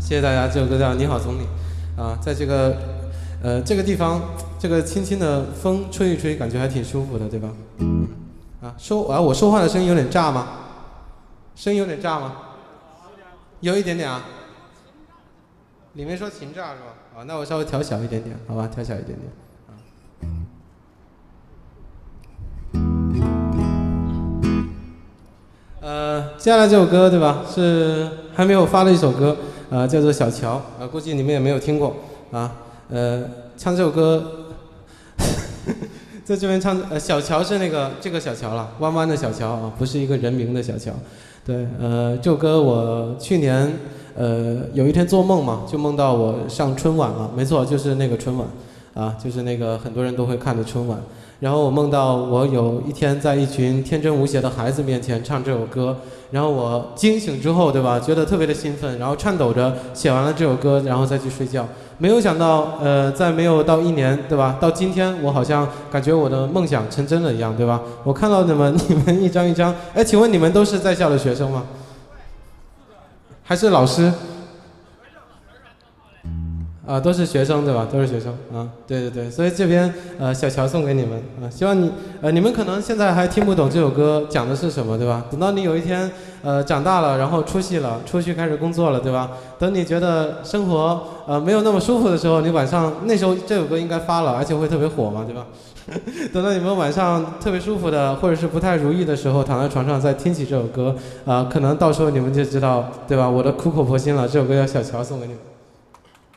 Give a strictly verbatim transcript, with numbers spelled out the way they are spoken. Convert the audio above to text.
谢谢大家，这首歌叫《你好，总理》啊，在这个呃这个地方，这个轻轻的风吹一吹，感觉还挺舒服的，对吧？啊，说啊，我说话的声音有点炸吗？声音有点炸吗？有一点点啊。里面说情炸是吧？啊，那我稍微调小一点点，好吧，调小一点点。呃，接下来这首歌对吧？是还没有发的一首歌，呃，叫做《小乔》，啊，估计你们也没有听过啊。呃，唱这首歌，在这边唱，呃，小乔是那个这个小乔了，弯弯的小乔啊，不是一个人名的小乔。对，呃，这首歌我去年呃有一天做梦嘛，就梦到我上春晚了，没错，就是那个春晚，啊，就是那个很多人都会看的春晚。然后我梦到我有一天在一群天真无邪的孩子面前唱这首歌，然后我惊醒之后，对吧？觉得特别的兴奋，然后颤抖着写完了这首歌，然后再去睡觉。没有想到，呃，在没有到一年，对吧？到今天，我好像感觉我的梦想成真了一样，对吧？我看到你们，你们一张一张，哎，请问你们都是在校的学生吗？还是老师？啊，都是学生对吧？都是学生啊，对对对，所以这边呃小乔送给你们啊，希望你呃你们可能现在还听不懂这首歌讲的是什么对吧？等到你有一天呃长大了，然后出息了，出去开始工作了对吧？等你觉得生活呃没有那么舒服的时候，你晚上那时候这首歌应该发了，而且会特别火嘛对吧？等到你们晚上特别舒服的或者是不太如意的时候，躺在床上再听起这首歌啊、呃，可能到时候你们就知道对吧？我的苦口婆心了，这首歌叫小乔送给你们。